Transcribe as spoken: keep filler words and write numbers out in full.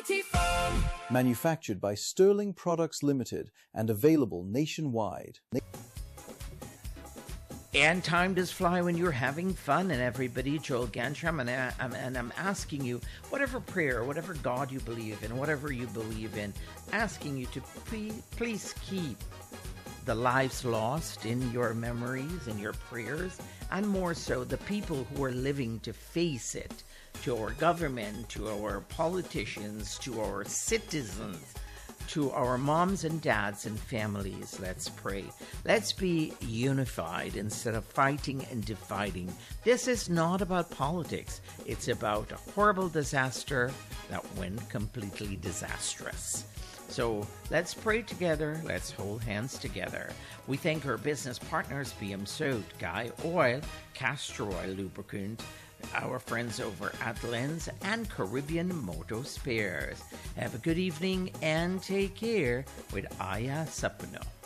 Quality foam. Manufactured by Sterling Products Limited and available nationwide. And time does fly when you're having fun. And everybody, Joel Gantram, and, I, I'm, and I'm asking you, whatever prayer, whatever God you believe in, whatever you believe in, asking you to please, please keep the lives lost in your memories, in your prayers, and more so, the people who are living to face it, to our government, to our politicians, to our citizens, to our moms and dads and families. Let's pray. Let's be unified instead of fighting and dividing. This is not about politics. It's about a horrible disaster that went completely disastrous. So let's pray together. Let's hold hands together. We thank our business partners, B M Soot, Guy Oil, Castor Oil Lubricant, our friends over at Lens, and Caribbean Moto Spares. Have a good evening and take care with Aya Sapano.